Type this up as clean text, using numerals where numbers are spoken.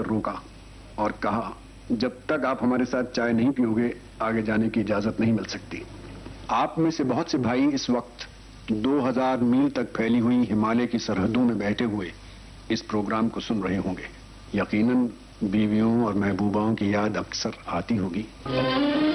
कर रोका और कहा, जब तक आप हमारे साथ चाय नहीं पियोगे आगे जाने की इजाजत नहीं मिल सकती। आप में से बहुत से भाई इस वक्त 2000 मील तक फैली हुई हिमालय की सरहदों में बैठे हुए इस प्रोग्राम को सुन रहे होंगे। यकीनन बीवियों और महबूबाओं की याद अक्सर आती होगी।